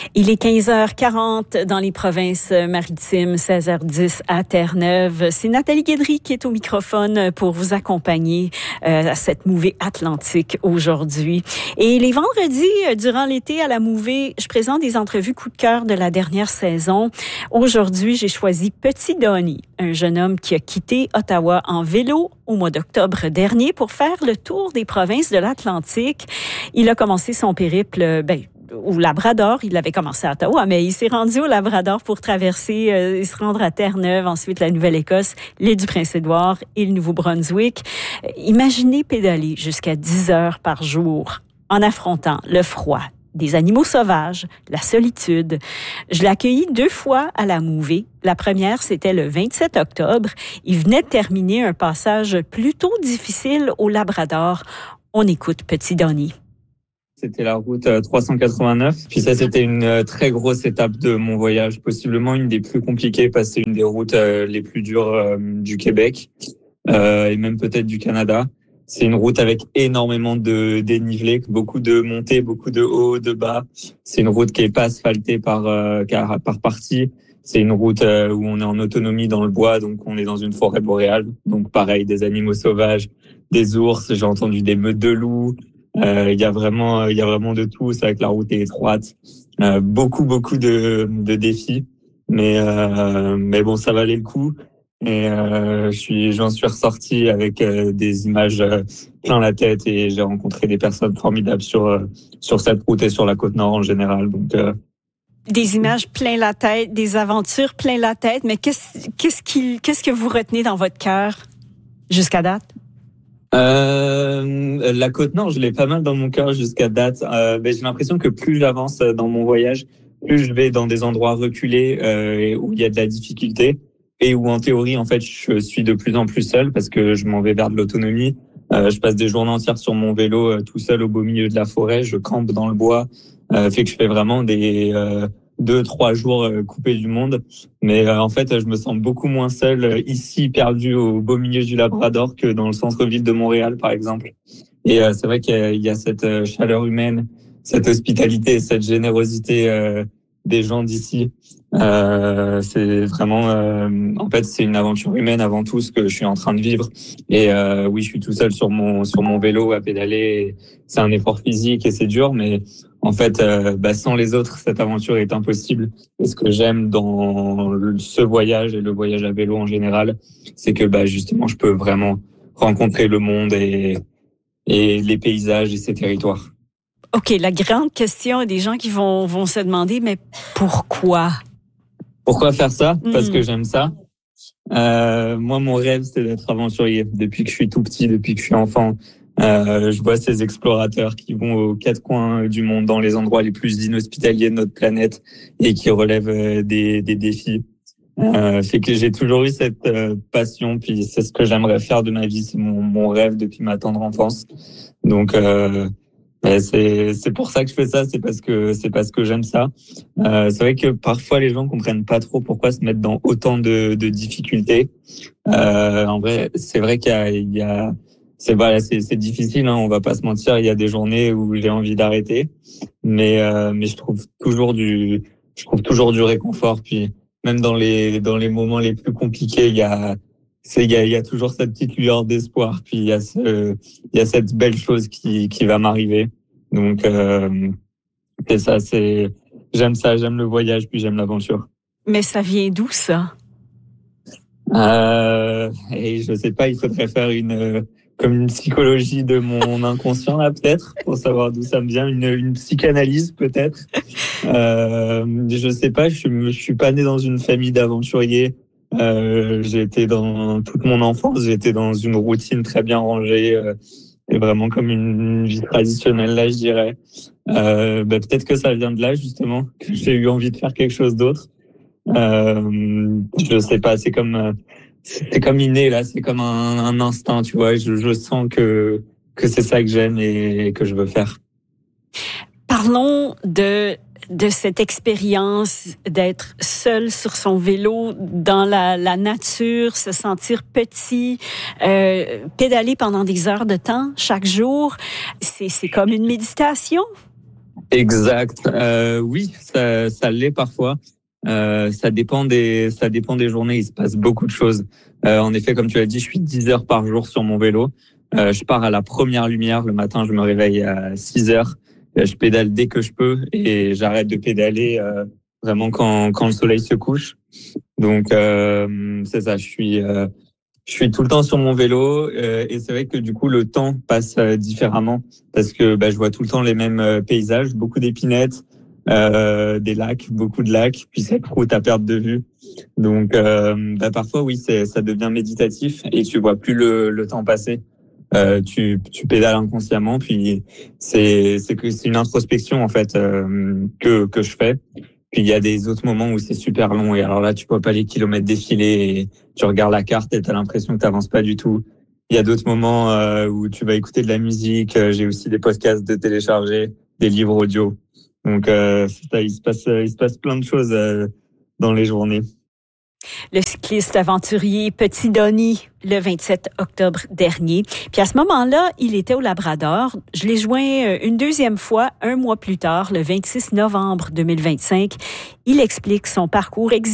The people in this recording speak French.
Il est 15h40 dans les provinces maritimes, 16h10 à Terre-Neuve. C'est Nathalie Guédry qui est au microphone pour vous accompagner à cette mouvée atlantique aujourd'hui. Et les vendredis, durant l'été à la mouvée, je présente des entrevues coup de cœur de la dernière saison. Aujourd'hui, j'ai choisi Petit Donnie, un jeune homme qui a quitté Ottawa en vélo au mois d'octobre dernier pour faire le tour des provinces de l'Atlantique. Il a commencé son périple, au Labrador. Il avait commencé à Ottawa, mais il s'est rendu au Labrador pour traverser et se rendre à Terre-Neuve, ensuite la Nouvelle-Écosse, l'île du Prince-Édouard et le Nouveau-Brunswick. Imaginez pédaler jusqu'à 10 heures par jour en affrontant le froid, des animaux sauvages, la solitude. Je l'ai accueilli 2 fois à la mouvée. La première, c'était le 27 octobre. Il venait de terminer un passage plutôt difficile au Labrador. On écoute Petit Donnie. C'était la route 389. Puis ça, c'était une très grosse étape de mon voyage, possiblement une des plus compliquées parce que c'est une des routes les plus dures du Québec et même peut-être du Canada. C'est une route avec énormément de dénivelé, beaucoup de montées, beaucoup de hauts, de bas. C'est une route qui est pas asphaltée par partie. C'est une route où on est en autonomie dans le bois, donc on est dans une forêt boréale. Donc pareil, des animaux sauvages, des ours. J'ai entendu des meutes de loups. Il y a vraiment de tout. C'est vrai que la route est étroite, beaucoup de défis, mais bon, ça valait le coup. Et j'en suis ressorti avec des images plein la tête et j'ai rencontré des personnes formidables sur cette route et sur la Côte-Nord en général. Donc des images plein la tête, des aventures plein la tête. Mais qu'est-ce que vous retenez dans votre cœur jusqu'à date? La Côte-Nord, je l'ai pas mal dans mon cœur jusqu'à date. J'ai l'impression que plus j'avance dans mon voyage, plus je vais dans des endroits reculés où il y a de la difficulté et où en théorie, en fait, je suis de plus en plus seul parce que je m'en vais vers de l'autonomie. Je passe des journées entières sur mon vélo tout seul au beau milieu de la forêt. Je campe dans le bois, fait que je fais vraiment des 2-3 jours coupés du monde. Mais en fait, je me sens beaucoup moins seul ici, perdu au beau milieu du Labrador que dans le centre-ville de Montréal, par exemple. Et c'est vrai qu'il y a cette chaleur humaine, cette hospitalité, cette générosité des gens d'ici. C'est vraiment, en fait, c'est une aventure humaine avant tout ce que je suis en train de vivre. Et oui, je suis tout seul sur mon vélo à pédaler. C'est un effort physique et c'est dur, mais en fait, sans les autres, cette aventure est impossible. Et ce que j'aime dans ce voyage et le voyage à vélo en général, c'est que justement, je peux vraiment rencontrer le monde et les paysages et ses territoires. OK, la grande question, des gens qui vont se demander, mais pourquoi? Pourquoi faire ça? Parce que j'aime ça. Moi, mon rêve, c'est d'être aventurier. Depuis que je suis tout petit, depuis que je suis enfant, je vois ces explorateurs qui vont aux 4 coins du monde, dans les endroits les plus inhospitaliers de notre planète et qui relèvent des défis. Fait que j'ai toujours eu cette passion, puis c'est ce que j'aimerais faire de ma vie. C'est mon rêve depuis ma tendre enfance. Donc c'est pour ça que je fais ça, c'est parce que j'aime ça. C'est vrai que parfois les gens comprennent pas trop pourquoi se mettre dans autant de difficultés. En vrai, c'est vrai c'est difficile, hein, on va pas se mentir, il y a des journées où j'ai envie d'arrêter, mais je trouve toujours du réconfort, puis même dans les moments les plus compliqués, il y a toujours cette petite lueur d'espoir, puis il y a cette belle chose qui va m'arriver. Donc c'est ça, j'aime ça, j'aime le voyage, puis j'aime l'aventure. Mais ça vient d'où ça? Et je sais pas, il faudrait faire comme une psychologie de mon inconscient là peut-être pour savoir d'où ça me vient, une psychanalyse peut-être. Je sais pas, je suis pas né dans une famille d'aventuriers. J'ai été dans toute mon enfance, j'étais dans une routine très bien rangée et vraiment comme une vie traditionnelle là, je dirais. Peut-être que ça vient de là justement que j'ai eu envie de faire quelque chose d'autre. Je sais pas, c'est comme inné là, c'est comme un instinct, tu vois. Je sens que c'est ça que j'aime et que je veux faire. Parlons de cette expérience d'être seul sur son vélo dans la nature, se sentir petit, pédaler pendant des heures de temps chaque jour. C'est comme une méditation. Exact. Oui, ça l'est parfois. Ça dépend des journées. Il se passe beaucoup de choses. En effet, comme tu l'as dit, je suis 10 heures par jour sur mon vélo. Je pars à la première lumière. Le matin, je me réveille à 6 heures. Je pédale dès que je peux et j'arrête de pédaler vraiment quand le soleil se couche. Donc c'est ça. Je suis tout le temps sur mon vélo et c'est vrai que du coup le temps passe différemment parce que je vois tout le temps les mêmes paysages, beaucoup d'épinettes, des lacs, beaucoup de lacs, puis cette route à perte de vue. Donc parfois oui, ça devient méditatif et tu vois plus le temps passer. Tu pédales inconsciemment, puis c'est une introspection en fait que je fais. Puis il y a des autres moments où c'est super long et alors là tu vois pas les kilomètres défiler et tu regardes la carte et t'as l'impression que t'avances pas du tout. Il y a d'autres moments où tu vas écouter de la musique. J'ai aussi des podcasts de télécharger, des livres audio. Donc c'est ça, il se passe plein de choses dans les journées. Le cycliste aventurier Petit Donny, le 27 octobre dernier. Puis à ce moment-là, il était au Labrador. Je l'ai joint une deuxième fois, un mois plus tard, le 26 novembre 2025. Il explique son parcours